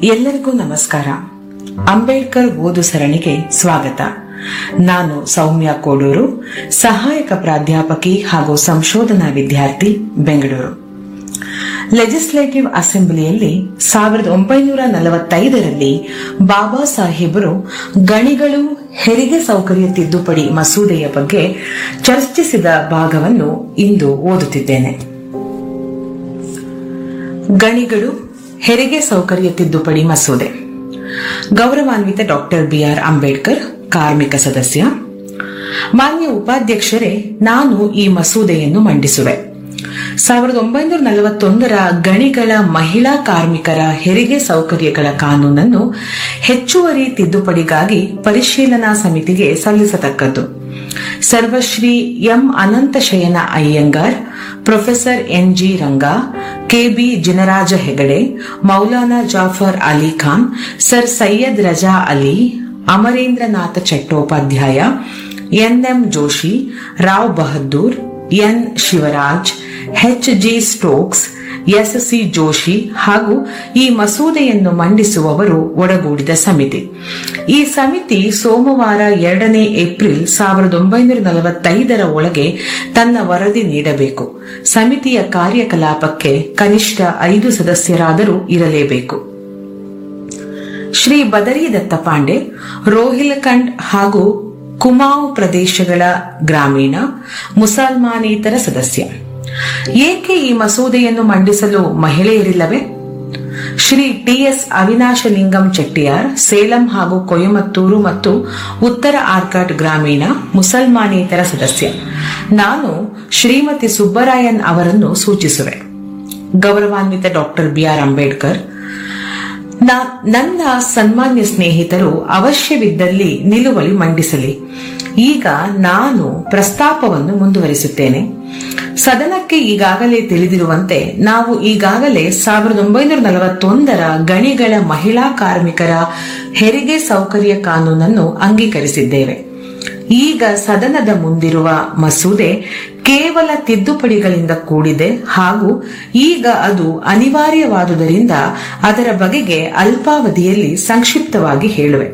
ಎಲ್ಲರಿಗೂ ನಮಸ್ಕಾರ. ಅಂಬೇಡ್ಕರ್ ಓದು ಸರಣಿಗೆ ಸ್ವಾಗತ. ನಾನು ಸೌಮ್ಯ ಕೋಡೂರು, ಸಹಾಯಕ ಪ್ರಾಧ್ಯಾಪಕಿ ಹಾಗೂ ಸಂಶೋಧನಾ ವಿದ್ಯಾರ್ಥಿ, ಬೆಂಗಳೂರು. ಲೆಜಿಸ್ಲೇಟಿವ್ ಅಸೆಂಬ್ಲಿಯಲ್ಲಿ 1945ರಲ್ಲಿ ಬಾಬಾ ಸಾಹೇಬರು ಗಣಿಗಳು ಹೆರಿಗೆ ಸೌಕರ್ಯ ತಿದ್ದುಪಡಿ ಮಸೂದೆಯ ಬಗ್ಗೆ ಚರ್ಚಿಸಿದ ಭಾಗವನ್ನು ಇಂದು ಓದುತ್ತಿದ್ದೇನೆ. ಗಣಿಗಳು ಹೆರಿಗೆ ಸೌಕರ್ಯ ತಿದ್ದುಪಡಿ ಮಸೂದೆ. ಗೌರವಾನ್ವಿತ ಡಾಕ್ಟರ್ ಬಿಆರ್ ಅಂಬೇಡ್ಕರ್, ಕಾರ್ಮಿಕ ಸದಸ್ಯ. ಮಾನ್ಯ ಉಪಾಧ್ಯಕ್ಷರೇ, ನಾನು ಈ ಮಸೂದೆಯನ್ನು ಮಂಡಿಸುವೆ. 1941ರ ಗಣಿಗಳ ಮಹಿಳಾ ಕಾರ್ಮಿಕರ ಹೆರಿಗೆ ಸೌಕರ್ಯಗಳ ಕಾನೂನನ್ನು ಹೆಚ್ಚುವರಿ ತಿದ್ದುಪಡಿಗಾಗಿ ಪರಿಶೀಲನಾ ಸಮಿತಿಗೆ ಸಲ್ಲಿಸತಕ್ಕದ್ದು. ಸರ್ವಶ್ರೀ ಎಂ ಅನಂತಶಯನ ಅಯ್ಯಂಗಾರ್, ಪ್ರೊಫೆಸರ್ ಎನ್.ಜಿ. ರಂಗಾ, ಕೆ.ಬಿ. ಜಿನರಾಜ ಹೆಗಡೆ, ಮೌಲಾನಾ ಜಾಫರ್ ಅಲಿ ಖಾನ್, ಸರ್ ಸೈಯದ್ ರಜಾ Ali, ಅಮರೇಂದ್ರನಾಥ Chattopadhyay, ಎನ್.ಎಂ. Joshi, Rao Bahadur, N. Shivraj, ಎಚ್.ಜಿ. Stokes, SC. Joshi ಹಾಗೂ ಈ ಮಸೂದೆಯನ್ನು ಮಂಡಿಸುವವರು ಒಡಗೂಡಿದ ಸಮಿತಿ. ಈ ಸಮಿತಿ ಸೋಮವಾರ 2ನೇ ಏಪ್ರಿಲ್ 1945ರ ಒಳಗೆ ತನ್ನ ವರದಿ ನೀಡಬೇಕು. ಸಮಿತಿಯ ಕಾರ್ಯಕಲಾಪಕ್ಕೆ ಕನಿಷ್ಠ 5 ಸದಸ್ಯರಾದರೂ ಇರಲೇಬೇಕು. ಶ್ರೀ ಬದರಿ ದತ್ತಪಾಂಡೆ, ರೋಹಿಲ್ಖಂಡ್ ಹಾಗೂ ಕುಮಾವ್ ಪ್ರದೇಶಗಳ ಗ್ರಾಮೀಣ ಮುಸಲ್ಮಾನೇತರ ಸದಸ್ಯ. ಏಕೆ ಈ ಮಸೂದೆಯನ್ನು ಮಂಡಿಸಲು ಮಹಿಳೆಯರಿಲ್ಲವೇ? ಶ್ರೀ ಟಿ.ಎಸ್. ಅವಿನಾಶಲಿಂಗಂ ಚೆಟ್ಟಿಯಾರ್, ಸೇಲಂ ಹಾಗೂ ಕೊಯಮತ್ತೂರು ಮತ್ತು ಉತ್ತರ ಆರ್ಕಾಟ್ ಗ್ರಾಮೀಣ ಮುಸಲ್ಮಾನೇತರ ಸದಸ್ಯ. ನಾನು ಶ್ರೀಮತಿ ಸುಬ್ಬರಾಯನ್ ಅವರನ್ನು ಸೂಚಿಸುವೆ. ಗೌರವಾನ್ವಿತ ಡಾಕ್ಟರ್ ಬಿಆರ್ ಅಂಬೇಡ್ಕರ್, ನನ್ನ ಸನ್ಮಾನ್ಯ ಸ್ನೇಹಿತರು ಅವಶ್ಯವಿದ್ದಲ್ಲಿ ನಿಲುವಳಿ ಮಂಡಿಸಲಿ. ಈಗ ನಾನು ಪ್ರಸ್ತಾಪವನ್ನು ಮುಂದುವರಿಸುತ್ತೇನೆ. ಸದನಕ್ಕೆ ಈಗಾಗಲೇ ತಿಳಿದಿರುವಂತೆ ನಾವು ಈಗಾಗಲೇ 1941ರ ಗಣಿಗಳ ಮಹಿಳಾ ಕಾರ್ಮಿಕರ ಹೆರಿಗೆ ಸೌಕರ್ಯ ಕಾನೂನನ್ನು ಅಂಗೀಕರಿಸಿದ್ದೇವೆ. ಈಗ ಸದನದ ಮುಂದಿರುವ ಮಸೂದೆ ಕೇವಲ ತಿದ್ದುಪಡಿಗಳಿಂದ ಕೂಡಿದೆ ಹಾಗೂ ಈಗ ಅದು ಅನಿವಾರ್ಯವಾದುದರಿಂದ ಅದರ ಬಗೆಗೆ ಅಲ್ಪಾವಧಿಯಲ್ಲಿ ಸಂಕ್ಷಿಪ್ತವಾಗಿ ಹೇಳುವೆ.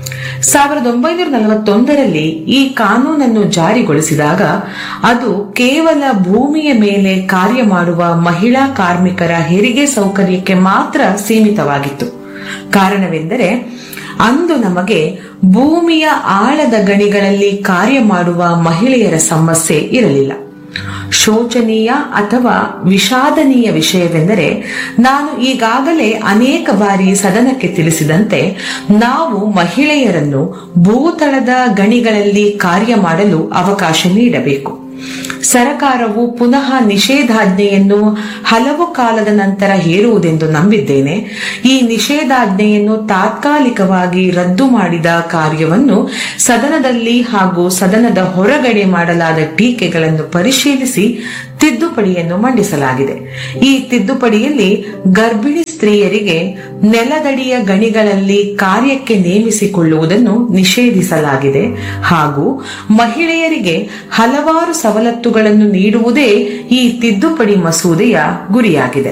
1941ರಲ್ಲಿ ಈ ಕಾನೂನನ್ನು ಜಾರಿಗೊಳಿಸಿದಾಗ ಅದು ಕೇವಲ ಭೂಮಿಯ ಮೇಲೆ ಕಾರ್ಯ ಮಾಡುವ ಮಹಿಳಾ ಕಾರ್ಮಿಕರ ಹೆರಿಗೆ ಸೌಕರ್ಯಕ್ಕೆ ಮಾತ್ರ ಸೀಮಿತವಾಗಿತ್ತು. ಕಾರಣವೆಂದರೆ ಅಂದು ನಮಗೆ ಭೂಮಿಯ ಆಳದ ಗಣಿಗಳಲ್ಲಿ ಕಾರ್ಯ ಮಾಡುವ ಮಹಿಳೆಯರ ಸಮಸ್ಯೆ ಇರಲಿಲ್ಲ. ಶೋಚನೀಯ ಅಥವಾ ವಿಷಾದನೀಯ ವಿಷಯವೆಂದರೆ, ನಾನು ಈಗಾಗಲೇ ಅನೇಕ ಬಾರಿ ಸದನಕ್ಕೆ ತಿಳಿಸಿದಂತೆ ನಾವು ಮಹಿಳೆಯರನ್ನು ಭೂತಳದ ಗಣಿಗಳಲ್ಲಿ ಕಾರ್ಯ ಮಾಡಲು ಅವಕಾಶ ನೀಡಬೇಕು. ಸರಕಾರವು ಪುನಃ ನಿಷೇಧಾಜ್ಞೆಯನ್ನು ಹಲವು ಕಾಲದ ನಂತರ ಹೇರುವುದೆಂದು ನಂಬಿದ್ದೇನೆ. ಈ ನಿಷೇಧಾಜ್ಞೆಯನ್ನು ತಾತ್ಕಾಲಿಕವಾಗಿ ರದ್ದು ಮಾಡಿದ ಕಾರ್ಯವನ್ನು ಸದನದಲ್ಲಿ ಹಾಗೂ ಸದನದ ಹೊರಗಡೆ ಮಾಡಲಾದ ಟೀಕೆಗಳನ್ನು ಪರಿಶೀಲಿಸಿ ತಿದ್ದುಪಡಿಯನ್ನು ಮಂಡಿಸಲಾಗಿದೆ. ಈ ತಿದ್ದುಪಡಿಯಲ್ಲಿ ಗರ್ಭಿಣಿ ಸ್ತ್ರೀಯರಿಗೆ ನೆಲದಡಿಯ ಗಣಿಗಳಲ್ಲಿ ಕಾರ್ಯಕ್ಕೆ ನೇಮಿಸಿಕೊಳ್ಳುವುದನ್ನು ನಿಷೇಧಿಸಲಾಗಿದೆ ಹಾಗೂ ಮಹಿಳೆಯರಿಗೆ ಹಲವಾರು ಸವಲತ್ತುಗಳನ್ನು ನೀಡುವುದೇ ಈ ತಿದ್ದುಪಡಿ ಮಸೂದೆಯ ಗುರಿಯಾಗಿದೆ.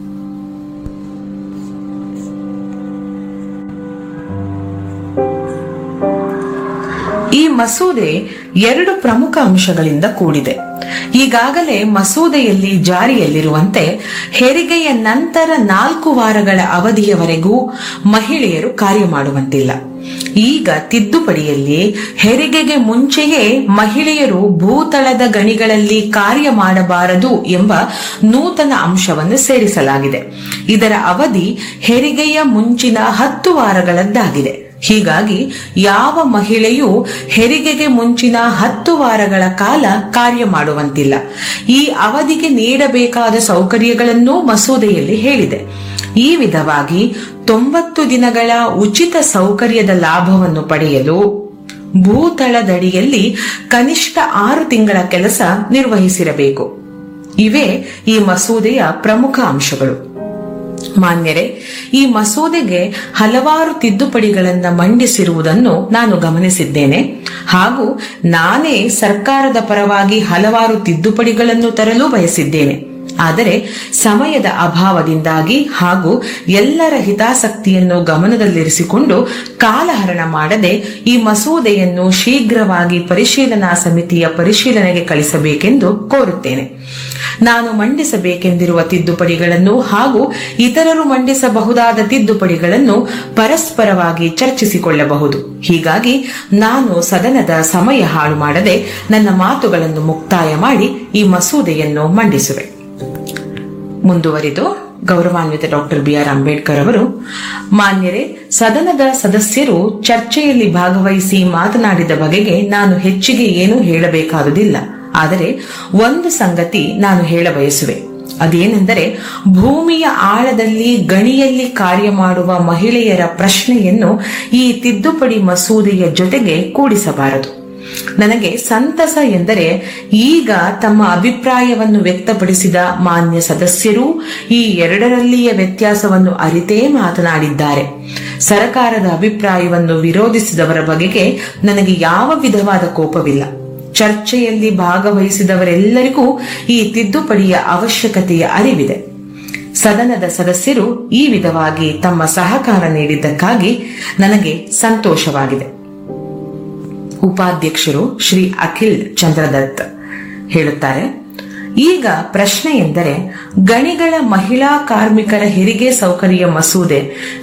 ಈ ಮಸೂದೆ 2 ಪ್ರಮುಖ ಅಂಶಗಳಿಂದ ಕೂಡಿದೆ. ಈಗಾಗಲೇ ಮಸೂದೆಯಲ್ಲಿ ಜಾರಿಯಲ್ಲಿರುವಂತೆ ಹೆರಿಗೆಯ ನಂತರ 4 ವಾರಗಳ ಅವಧಿಯವರೆಗೂ ಮಹಿಳೆಯರು ಕಾರ್ಯ ಮಾಡುವಂತಿಲ್ಲ. ಈಗ ತಿದ್ದುಪಡಿಯಲ್ಲಿ ಹೆರಿಗೆಗೆ ಮುಂಚೆಯೇ ಮಹಿಳೆಯರು ಭೂತಳದ ಗಣಿಗಳಲ್ಲಿ ಕಾರ್ಯ ಮಾಡಬಾರದು ಎಂಬ ನೂತನ ಅಂಶವನ್ನು ಸೇರಿಸಲಾಗಿದೆ. ಇದರ ಅವಧಿ ಹೆರಿಗೆಯ ಮುಂಚಿನ 10 ವಾರಗಳದ್ದಾಗಿದೆ. ಹೀಗಾಗಿ ಯಾವ ಮಹಿಳೆಯೂ ಹೆರಿಗೆಗೆ ಮುಂಚಿನ 10 ವಾರಗಳ ಕಾಲ ಕಾರ್ಯ ಮಾಡುವಂತಿಲ್ಲ. ಈ ಅವಧಿಗೆ ನೀಡಬೇಕಾದ ಸೌಕರ್ಯಗಳನ್ನೂ ಮಸೂದೆಯಲ್ಲಿ ಹೇಳಿದೆ. ಈ ವಿಧವಾಗಿ 90 ದಿನಗಳ ಉಚಿತ ಸೌಕರ್ಯದ ಲಾಭವನ್ನು ಪಡೆಯಲು ಭೂತಳದಡಿಯಲ್ಲಿ ಕನಿಷ್ಠ 6 ತಿಂಗಳ ಕೆಲಸ ನಿರ್ವಹಿಸಿರಬೇಕು. ಇವೇ ಈ ಮಸೂದೆಯ ಪ್ರಮುಖ ಅಂಶಗಳು. ಮಾನ್ಯರೇ, ಈ ಮಸೂದೆಗೆ ಹಲವಾರು ತಿದ್ದುಪಡಿಗಳನ್ನು ಮಂಡಿಸಿರುವುದನ್ನು ನಾನು ಗಮನಿಸಿದ್ದೇನೆ ಹಾಗೂ ನಾನೇ ಸರ್ಕಾರದ ಪರವಾಗಿ ಹಲವಾರು ತಿದ್ದುಪಡಿಗಳನ್ನು ತರಲು ಬಯಸಿದ್ದೇನೆ. ಆದರೆ ಸಮಯದ ಅಭಾವದಿಂದಾಗಿ ಹಾಗೂ ಎಲ್ಲರ ಹಿತಾಸಕ್ತಿಯನ್ನು ಗಮನದಲ್ಲಿರಿಸಿಕೊಂಡು ಕಾಲಹರಣ ಮಾಡದೆ ಈ ಮಸೂದೆಯನ್ನು ಶೀಘ್ರವಾಗಿ ಪರಿಶೀಲನಾ ಸಮಿತಿಯ ಪರಿಶೀಲನೆಗೆ ಕಳಿಸಬೇಕೆಂದು ಕೋರುತ್ತೇನೆ. ನಾನು ಮಂಡಿಸಬೇಕೆಂದಿರುವ ತಿದ್ದುಪಡಿಗಳನ್ನು ಹಾಗೂ ಇತರರು ಮಂಡಿಸಬಹುದಾದ ತಿದ್ದುಪಡಿಗಳನ್ನು ಪರಸ್ಪರವಾಗಿ ಚರ್ಚಿಸಿಕೊಳ್ಳಬಹುದು. ಹೀಗಾಗಿ ನಾನು ಸದನದ ಸಮಯ ಹಾಳು ಮಾಡದೆ ನನ್ನ ಮಾತುಗಳನ್ನು ಮುಕ್ತಾಯ ಮಾಡಿ ಈ ಮಸೂದೆಯನ್ನು ಮಂಡಿಸುವೆ. ಮುಂದುವರಿದು ಗೌರವಾನ್ವಿತ ಡಾಕ್ಟರ್ ಬಿಆರ್ ಅಂಬೇಡ್ಕರ್ ಅವರು, ಮಾನ್ಯರೇ, ಸದನದ ಸದಸ್ಯರು ಚರ್ಚೆಯಲ್ಲಿ ಭಾಗವಹಿಸಿ ಮಾತನಾಡಿದ ಬಗೆಗೆ ನಾನು ಹೆಚ್ಚಿಗೆ ಏನೂ ಹೇಳಬೇಕಾದುದಿಲ್ಲ. ಆದರೆ ಒಂದು ಸಂಗತಿ ನಾನು ಹೇಳಬಯಸುವೆ. ಅದೇನೆಂದರೆ, ಭೂಮಿಯ ಆಳದಲ್ಲಿ ಗಣಿಯಲ್ಲಿ ಕಾರ್ಯ ಮಾಡುವ ಮಹಿಳೆಯರ ಪ್ರಶ್ನೆಯನ್ನು ಈ ತಿದ್ದುಪಡಿ ಮಸೂದೆಯ ಜೊತೆಗೆ ಕೂಡಿಸಬಾರದು. ನನಗೆ ಸಂತಸ ಎಂದರೆ ಈಗ ತಮ್ಮ ಅಭಿಪ್ರಾಯವನ್ನು ವ್ಯಕ್ತಪಡಿಸಿದ ಮಾನ್ಯ ಸದಸ್ಯರು ಈ ಎರಡರಲ್ಲಿಯ ವ್ಯತ್ಯಾಸವನ್ನು ಅರಿತೇ ಮಾತನಾಡಿದ್ದಾರೆ. ಸರ್ಕಾರದ ಅಭಿಪ್ರಾಯವನ್ನು ವಿರೋಧಿಸಿದವರ ಬಗೆಗೆ ನನಗೆ ಯಾವ ವಿಧವಾದ ಕೋಪವಿಲ್ಲ. ಚರ್ಚೆಯಲ್ಲಿ ಭಾಗವಹಿಸಿದವರೆಲ್ಲರಿಗೂ ಈ ತಿದ್ದುಪಡಿಯ ಅವಶ್ಯಕತೆಯ ಅರಿವಿದೆ. ಸದನದ ಸದಸ್ಯರು ಈ ವಿಧವಾಗಿ ತಮ್ಮ ಸಹಕಾರ ನೀಡಿದ್ದಕ್ಕಾಗಿ ನನಗೆ ಸಂತೋಷವಾಗಿದೆ. ಉಪಾಧ್ಯಕ್ಷರು ಶ್ರೀ ಅಖಿಲ್ ಚಂದ್ರದತ್ ಹೇಳುತ್ತಾರೆ, ಈಗ ಪ್ರಶ್ನೆ ಎಂದರೆ, ಗಣಿಗಳ ಮಹಿಳಾ ಕಾರ್ಮಿಕರ ಹೆರಿಗೆ ಸೌಕರ್ಯ ಮಸೂದೆ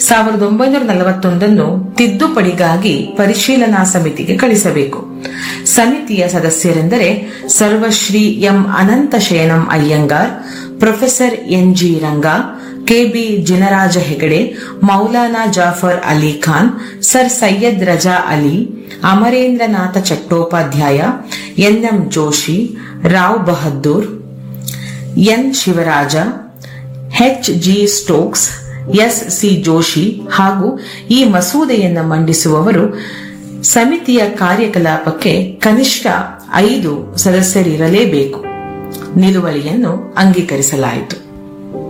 1941 ತಿದ್ದುಪಡಿಗಾಗಿ ಪರಿಶೀಲನಾ ಸಮಿತಿಗೆ ಕಳಿಸಬೇಕು. ಸಮಿತಿಯ ಸದಸ್ಯರೆಂದರೆ ಸರ್ವಶ್ರೀ ಎಂ ಅನಂತಶಯನಂ ಅಯ್ಯಂಗಾರ್, ಪ್ರೊಫೆಸರ್ ಎನ್.ಜಿ. ರಂಗಾ, ಕೆಬಿ ಜಿನರಾಜ ಹೆಗಡೆ, ಮೌಲಾನಾ ಜಾಫರ್ ಅಲಿ ಖಾನ್, ಸರ್ ಸೈಯದ್ ರಜಾ Ali, ಅಮರೇಂದ್ರನಾಥ Chattopadhyay, ಎನ್.ಎಂ. Joshi, Rao Bahadur, N. Shivaraj, ಎಚ್.ಜಿ. Stokes, SC. Joshi ಹಾಗೂ ಈ ಮಸೂದೆಯನ್ನು ಮಂಡಿಸುವವರು ಸಮಿತಿಯ ಕಾರ್ಯಕಲಾಪಕ್ಕೆ ಕನಿಷ್ಠ 5 ಸದಸ್ಯರಿರಲೇಬೇಕು. ನಿಲುವಳಿಯನ್ನು ಅಂಗೀಕರಿಸಲಾಯಿತು.